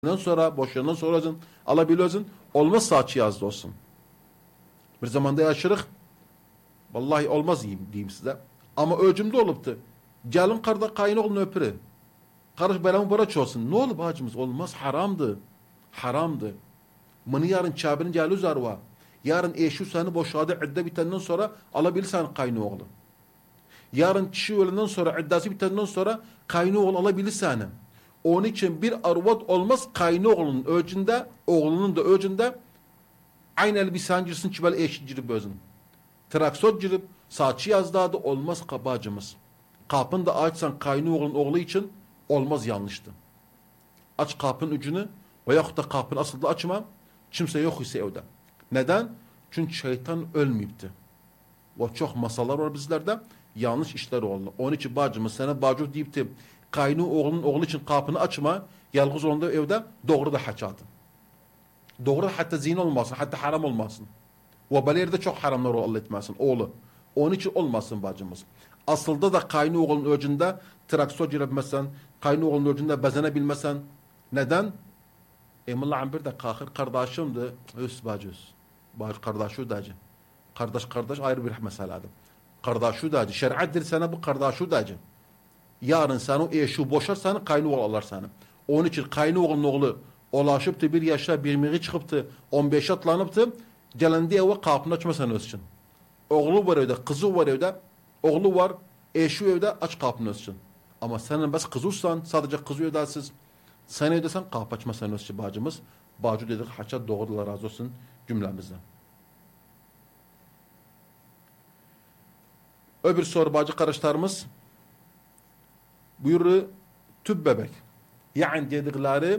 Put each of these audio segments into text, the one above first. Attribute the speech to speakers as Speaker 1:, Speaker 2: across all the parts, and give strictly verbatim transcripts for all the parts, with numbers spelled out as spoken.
Speaker 1: Ondan sonra boşandan sonra özün alabiliyorsun. Olmaz saçı yazdı olsun. Bir zamanda yaşırık. Vallahi olmaz diyeyim, diyeyim size. Ama öcümde oluptu. Gelin karda kayın oğlunu öpürü. Karış belamı baraç olsun. Ne olur bacımız? Olmaz. Haramdı. Haramdı. Mını yarın çabinin geli zarva. Yarın eşi seni boşadı idde bitenden sonra alabilirsen kayını oğlu. Yarın kişi ölünden sonra iddası bitenden sonra kayını oğlu alabilirsen. Onun için bir arvat olmaz kayını oğlunun öcünde, oğlunun da öcünde aynı elbisen girsin ki böyle eşi girip özün. Traksot girip saçı yazdadı olmaz kabacımız. Kapını da açsan kayını oğlun oğlu için olmaz yanlıştı. Aç kapının ucunu veyahut da kapını asılda açma. Kimse yok ise evde. Neden? Çünkü şeytan ölmeyipti. O çok masallar var bizlerde. Yanlış işler oldu. Onun için bacımız sana bacı deyipti. Kaynı oğlunun oğlu için kapını açma. Yalnız onda evde doğru da haçadı. Doğru da hatta zina olmasın. Hatta haram olmasın. Ve böyle yerde çok haramlar Allah etmesin. Oğlu. Onun için olmasın bacımız. Aslında da kaynı oğlunun öcünde trakso girebilmesen, kaynı oğlunun öcünde bezenebilmesen. Neden? Emullah bir de kahır kardeşimdi. Üst bacız. Bacı kardeşi dacı. Kardeş kardeş ayrı bir meseledir. Kardeşi dacı. Şer'attir sana bu kardeşi dacı. Yarın sen o eşi boşarsan kaynı oğlu alır sana. Onun için kaynı oğlunun oğlu ulaşıptı bir yaşa bir miği çıkıptı. on beş atlanıptı. Gelendi eve kapını açmasan öz için. Oğlu var evde, kızı var evde. Oğlu var, eşi evde aç kapını öz için. Ama senin bas kızırsan sadece kızı ödersiz. Sen evdesen kapı açmasan öz için bacımız. Bacı dedik haça doğrular razı olsun cümlemizden. Öbür soru bacı kardeşlerimiz buyuru tüp bebek. Yani dedikleri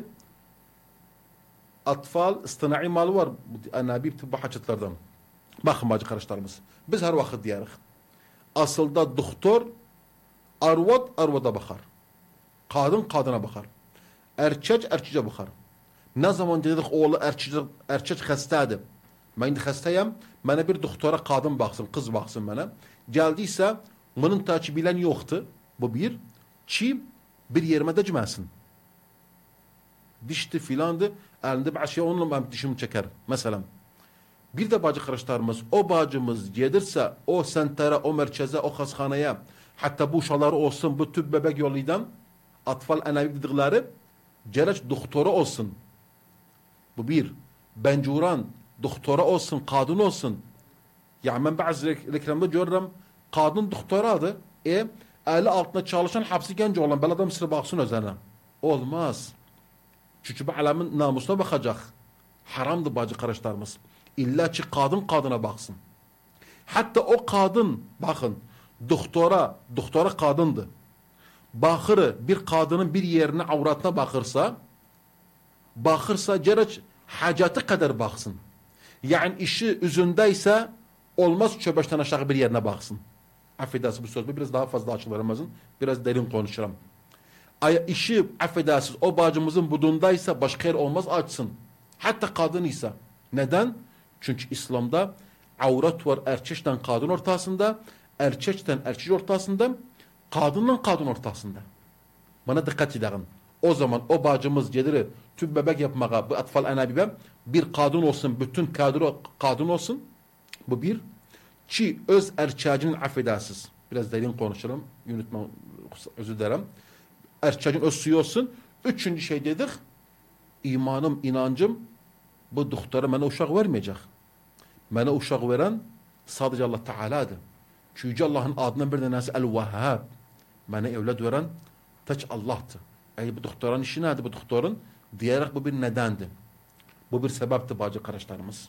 Speaker 1: atfal istinai malı var anabip tıbbi haçetlerden. Bakın bacı kardeşlerimiz. Biz her vakit diyarıq. Aslında doktor arvat arvada bakar. Kadın kadına bakar. Erkek erkeğe bakar. Ne zaman dedik oğlu erkek, erkek hastadır. Ben indi hastayım. Bana bir doktora kadın baksın, kız baksın bana. Geldiyse bunun taçı bilen yoktu. Bu bir. Çi bir yerime de cümesin. Dişti filandı. Elinde bir şey onunla ben dişimi çeker. Mesela. Bir de bacı kardeşlerimiz o bacımız gelirse o sentere, o merkeze, o hastaneye hatta bu uşaları olsun bu tüp bebek yoluydan atfal enavi dedikleri gerek doktora olsun. Bu bir. Bencuran doktora olsun, kadın olsun. Yani ben bazı reklamda görürüm kadın doktoradı. E eli altında çalışan hapsi genç olan belada mısır baksın üzerine. Olmaz. Çünkü bu alemin namusuna bakacak. Haramdı bacı kardeşlerimiz. İlla ki kadın kadına baksın. Hatta o kadın bakın doktora, doktora kadındı. Bakırı bir kadının bir yerine avratına bakırsa bakırsa gerek hacatı kadar baksın. Yani işi üzündeyse olmaz çöbeşten aşağı bir yerine baksın. Affedersiniz bu sözü biraz daha fazla açıklarımızın biraz derin konuşalım. Ay, işi affedersiniz o bacımızın budundaysa başka yer olmaz açsın. Hatta kadın ise. Neden? Çünkü İslam'da avrat var erkekten kadın ortasında, erkekten erkek ortasında, kadınla kadın ortasında. Bana dikkat edin. O zaman o bacımız gelir tüp bebek yapmaya bu atfal enabibe bir kadın olsun, bütün kadro kadın olsun. Bu bir. Ki öz erkeğinin affedersiz. Biraz derin konuşalım. Yönetmen özür dilerim. Erkeğin öz suyu olsun. Üçüncü şey dedik. İmanım, inancım bu doktora bana uşak vermeyecek. Bana uşak veren sadece Allah Teala'dır. Çünkü Allah'ın adından bir tanesi El-Vehhab. Bana evlat veren tek Allah'tı. Ey bu doktorun işi neydi bu doktorun? Diyerek bu bir nedendi. Bu bir sebepti bacı kardeşlerimiz.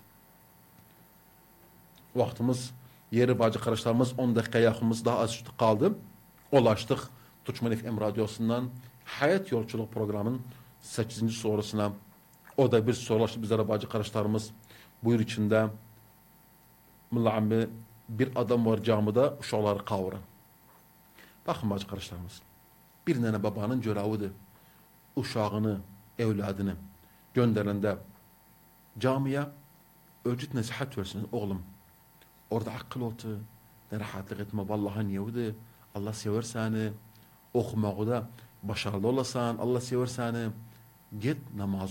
Speaker 1: Vaktimiz yeri bacı kardeşlerimiz on dakika yakınımız daha az kaldı. Ulaştık Türkmen F M Radyosu'ndan Hayat Yolculuk programının sekizinci sorusuna. O da bir sorulaştı bizlere bacı kardeşlerimiz. Buyur içinde Mullah ammi bir adam var camide uşakları kavuran. Bakın bacı kardeşlerimiz. Bir nene babanın cöravıdır. Uşağını, evladını gönderende camiye öcüt nasihat versin oğlum. Orada akıl oldu. Ne rahatlık etme. Vallahi niyevdi. Allah sever seni. Okumağda başarılı olasan. Allah sever seni. Git namaz